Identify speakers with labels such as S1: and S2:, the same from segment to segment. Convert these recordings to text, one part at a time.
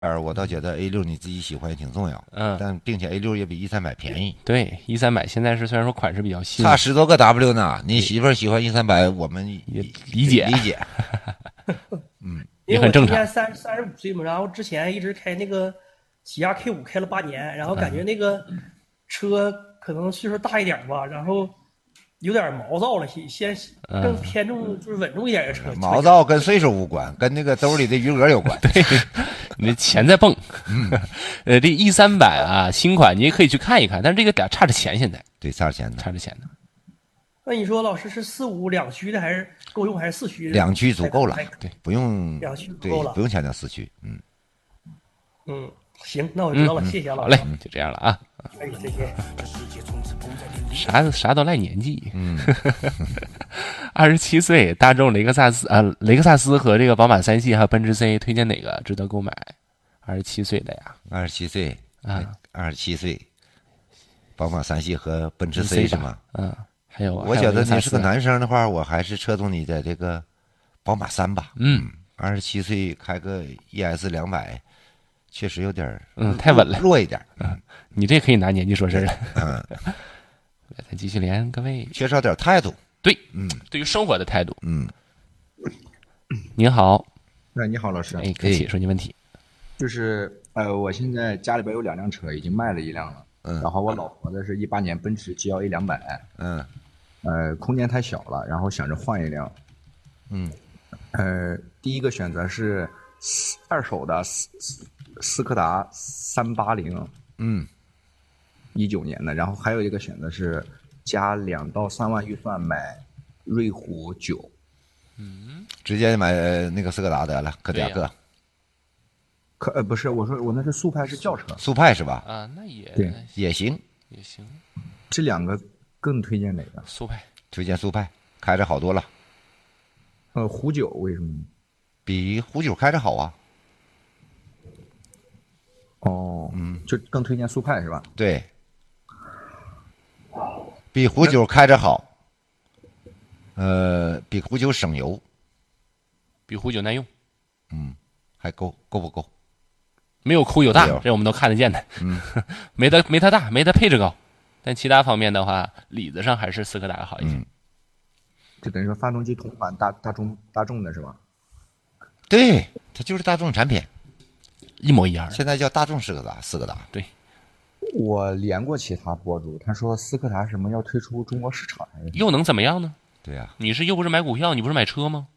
S1: 我倒觉得 A6你自己喜欢也挺重要，但并且 A6也比 E300便宜。
S2: 对，E300现在是虽然说款式比较新，
S1: 差10多个 W 呢。你媳妇儿喜欢 E300，我们
S2: 也理解。也很正常。
S3: 因为我今年35岁嘛，然后之前一直开那个起亚 K5 开了8年，然后感觉那个车可能岁数大一点吧，然后有点毛躁了，先更偏重就是稳重一点的车。
S1: 毛躁跟岁数无关，跟那个兜里的余额有关。
S2: 对，你的钱在蹦。这 E300啊，新款你也可以去看一看，但是这个差着钱，现在
S1: 对，差着钱的，
S2: 差着钱的。
S3: 那你说老师是4-5两驱的还是够用，还是4驱？
S1: 两驱足够了，
S2: 对，
S1: 不用
S3: 两驱足够了，
S1: 不用强调4驱。
S3: 行，那我知道了，谢谢老师。
S2: 好嘞，就这样了啊。
S3: 哎，再见。
S2: 啥都赖年纪。27岁，大众雷克萨斯和这个宝马3系还有奔驰 C， 推荐哪个值得购买？27岁的呀
S1: ，27岁
S2: 啊
S1: ，27岁，宝马3系和奔驰 C 是吗？
S2: 还有，
S1: 我觉得你是个男生的话，我还是侧重你的这个宝马3吧。27岁开个 ES200，确实有点
S2: 太稳了，
S1: 弱一点。
S2: 你这可以拿年纪说事了。咱继续连各位，
S1: 缺少点态度。
S2: 对，对于生活的态度。您好。
S4: 你好，老师。
S2: 哎，客气，说你问题。
S4: 就是我现在家里边有2辆车，已经卖了1辆了。然后我老婆的是18年奔驰 GLA 200。空间太小了，然后想着换一辆。第一个选择是二手的斯柯达380。19年的，然后还有一个选择是加2到3万预算买瑞虎9。
S1: 直接买那个斯柯达得了，可雅阁。
S4: 不是，我说我那是速派，是轿车。
S1: 速派是吧？
S2: 那
S1: 也行，
S2: 也行。
S4: 这2个更推荐哪个？
S2: 速派，
S1: 推荐速派，开着好多了。
S4: 虎9为什么？
S1: 比虎9开着好啊。
S4: 就更推荐速派是吧？
S1: 对，比虎9开着好。比虎9省油，
S2: 比虎9耐用。
S1: 还够不够？
S2: 没有虎9大，这我们都看得见的。没它大，没它配置高，但其他方面的话，里子上还是斯柯达好一些。
S4: 就等于说发动机同款大众的是吧？
S1: 对，它就是大众产品，
S2: 一模一样。
S1: 现在叫大众斯柯达。
S2: 对，
S4: 我连过其他博主，他说斯柯达什么要退出中国市场，
S2: 又能怎么样呢？
S1: 对呀，
S2: 你又不是买股票，你不是买车吗？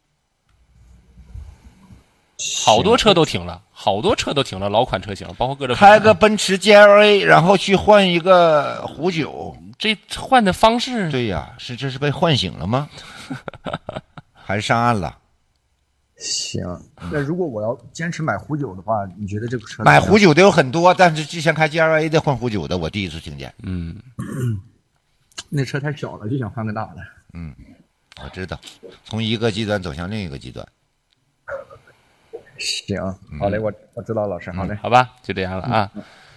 S2: 好多车都停了，老款车型，包括各种
S1: 开个奔驰 GLA， 然后去换一个虎9，
S2: 这换的方式，
S1: 对呀，这是被唤醒了吗？还是上岸了？
S4: 行，那如果我要坚持买虎9的话，你觉得这个车
S1: 买虎9的有很多，但是之前开 GLA 的换虎9的，我第一次听见。
S4: 那车太小了，就想换个大的。
S1: 我知道，从一个极端走向另一个极端。
S4: 行，好嘞，我知道，老师，好嘞，
S2: 好吧，就这样了啊。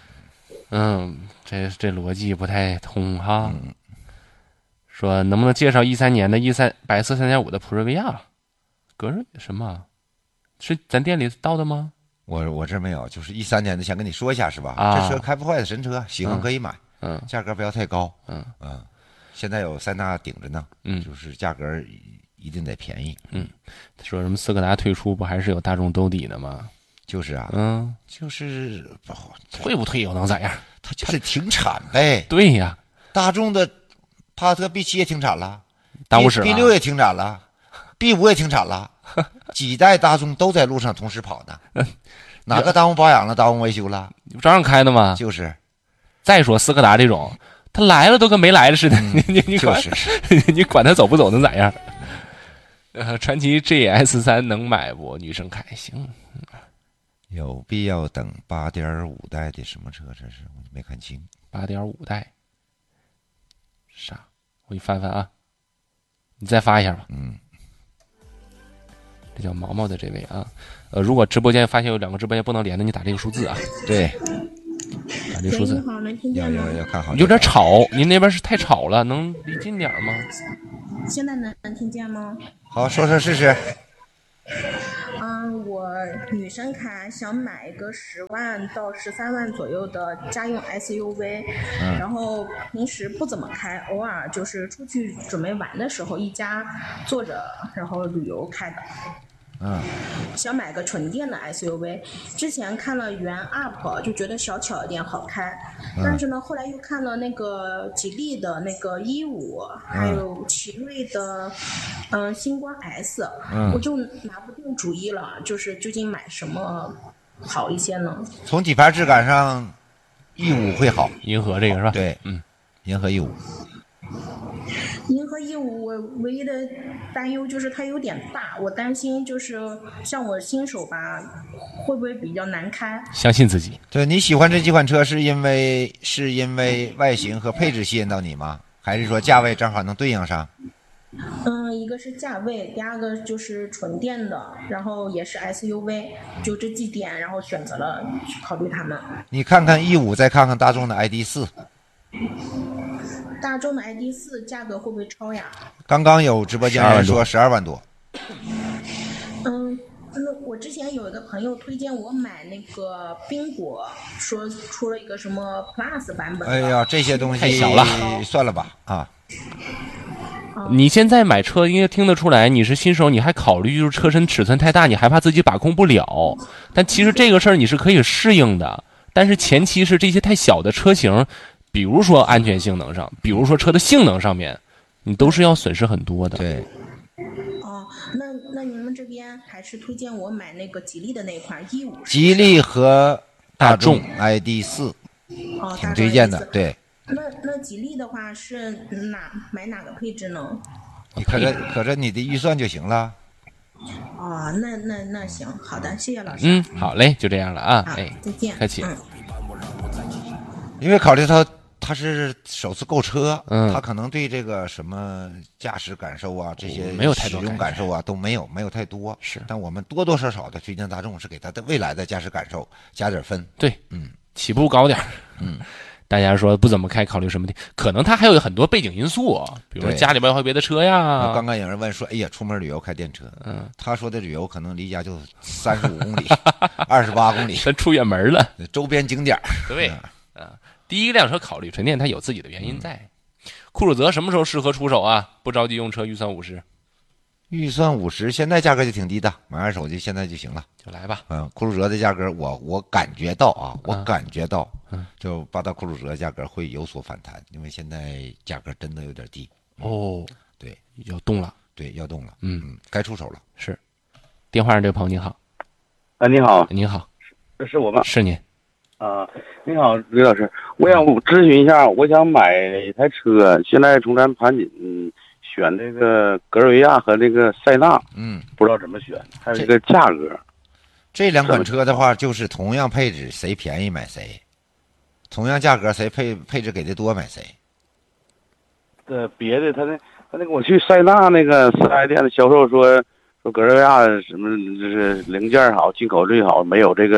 S2: 这逻辑不太通哈。说能不能介绍13年的白色3.5的普锐维亚？格瑞什么？是咱店里到的吗？
S1: 我这没有，就是13年的，想跟你说一下是吧？这车开不坏的神车，喜欢可以买。价格不要太高。现在有3大顶着呢。就是价格一定得便宜。
S2: 他说什么斯柯达退出不还是有大众兜底的吗？
S1: 就是啊。就是
S2: 退不退又能咋样？
S1: 它就是停产呗。
S2: 对呀，
S1: 大众的帕萨特 B7也停产了，
S2: 耽误使了。
S1: B6也停产了，B5也停产了，几代大众都在路上同时跑呢。哪个耽误保养了，耽误维修了？
S2: 你不照样开的吗？
S1: 就是。
S2: 再说斯柯达这种，他来了都跟没来了似的。你管你管他走不走能咋样？传祺 GS3 能买不？女生开行。
S1: 有必要等8.5代的什么车？这是我没看清。
S2: 8.5代啥？我给你翻翻啊，你再发一下吧。这叫毛毛的这位啊。如果直播间发现有2个直播间不能连的，你打这个数字啊。
S1: 对，
S2: 打这个数字。
S5: 好，能听见吗？
S1: 要看好。
S2: 有点吵，您那边是太吵了，能离近点吗？
S5: 现在能听见吗？
S1: 好，说试试。
S5: 我女生卡想买一个10万到13万左右的家用 SUV，然后平时不怎么开，偶尔就是出去准备玩的时候，一家坐着然后旅游开的。想买个纯电的 SUV， 之前看了元 UP 就觉得小巧一点好开，但是呢后来又看了那个吉利的那个E5，还有奇瑞的星光 S，我就拿不定主意了，就是究竟买什么好一些呢？
S1: 从底盘质感上，E5会好，
S2: 银河这个是吧？
S1: 对，银河 E5。
S5: 银河E5我唯一的担忧就是它有点大，我担心就是像我新手吧，会不会比较难开？
S2: 相信自己。
S1: 对，你喜欢这几款车是因为外形和配置吸引到你吗？还是说价位正好能对应上？
S5: 一个是价位，第二个就是纯电的，然后也是 SUV， 就这几点，然后选择了去考虑它们。
S1: 你看看 E5，再看看大众的 ID.4。
S5: 大众的 ID.4 价格会不会超呀？
S1: 刚刚有直播间人说12万多。
S5: 那我之前有一个朋友推荐我买那个宾果，说出了一个什么 Plus 版本。
S1: 哎呀，这些东西
S2: 太小了，
S1: 算了吧啊。
S2: 你现在买车应该听得出来，你是新手，你还考虑就是车身尺寸太大，你害怕自己把控不了。但其实这个事儿你是可以适应的，但是前提是这些太小的车型，比如说安全性能上，比如说车的性能上面，你都是要损失很多的。
S1: 对。
S5: 那你们这边还是推荐我买那个吉利的那款E5。
S1: 吉利和大众 ID.4，挺推荐的。对。
S5: 那吉利的话是买哪个配置呢？
S1: 你可着你的预算就行了。
S5: 那行，好的，谢谢老师。
S2: 好嘞，就这样了啊。
S5: 再见。
S2: 客气。
S1: 因为考虑他是首次购车，他可能对这个什么驾驶感受啊，这些
S2: 没有太多
S1: 使用感受啊都没有太多。
S2: 是，
S1: 但我们多多少少的推荐大众，是给他的未来的驾驶感受加点分。
S2: 对，起步高点。大家说不怎么开，考虑什么的？可能他还有很多背景因素，比如说家里边有别的车呀。
S1: 刚刚有人问说：“哎呀，出门旅游开电车？”他说的旅游可能离家就35公里、28公里，
S2: 真出远门了。
S1: 周边景点。
S2: 对，第一辆车考虑纯电，它有自己的原因在。酷路泽什么时候适合出手啊？不着急用车，预算50。
S1: 预算50，现在价格就挺低的，买二手就现在就行了，
S2: 就来吧。
S1: 酷路泽的价格，我感觉到就八大酷路泽价格会有所反弹，因为现在价格真的有点低。对，
S2: 要动了，
S1: 对，要动了，该出手了。
S2: 是。电话上这位朋友你好。
S6: 你好。
S2: 你好，
S6: 这是我吗？
S2: 是您。
S6: 你好，吕老师，我想咨询一下，我想买一台车，现在从咱盘锦选这个格瑞亚和这个塞纳，不知道怎么选，还有这个价格。
S1: 这两款车的话，就是同样配置，谁便宜买谁；同样价格，谁配置给的多买谁。
S6: 别的他那个我去塞纳那个4S店的销售说格瑞亚什么就是零件好，进口最好，没有这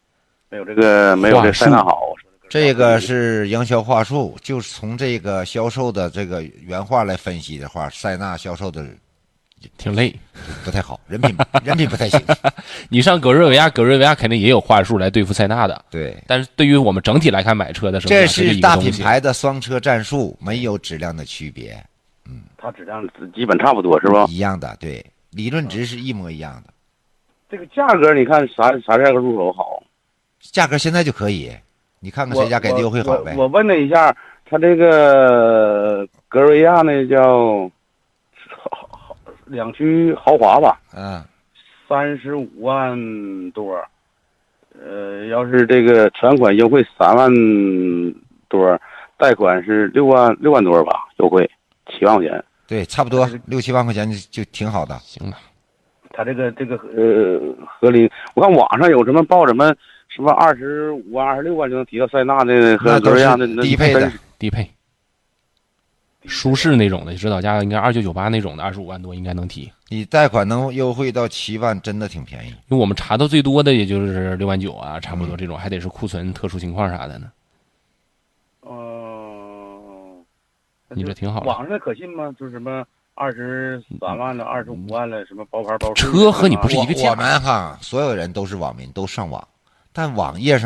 S6: 塞纳好。
S1: 这个是营销话术，就是从这个销售的这个原话来分析的话，塞纳销售的
S2: 挺累，
S1: 不太好，人品不太行。
S2: 你上格瑞维亚肯定也有话术来对付塞纳的，
S1: 对。
S2: 但是对于我们整体来看，买车的时候，
S1: 这是大品牌的双车战术，没有质量的区别。
S6: 它质量基本差不多是吧？
S1: 一样的，对，理论值是一模一样的。
S6: 这个价格你看啥价格入手好？
S1: 价格现在就可以。你看看谁家给的优惠好呗。
S6: 我问了一下，他这个格瑞亚那叫两驱豪华吧，35万多，要是这个全款优惠3万多，贷款是6万多吧，优惠7万块钱。
S1: 对，差不多6、7万块钱就挺好的。
S2: 行了，
S6: 他这个合理，我看网上有什么报什么25万、26万就能提到塞纳的和格瑞亚的
S1: 低配的
S2: 低配，舒适那种的指导价应该2998那种的25万多应该能提。
S1: 你贷款能优惠到7万，真的挺便宜。
S2: 因为我们查到最多的也就是6万9啊，差不多这种，还得是库存特殊情况啥的呢。
S6: 你这挺好。网上可信吗？就是什么 23万的、25万的，什么包牌包
S2: 车和你不是一个价。
S1: 我们哈，所有人都是网民，都上网，但网页上。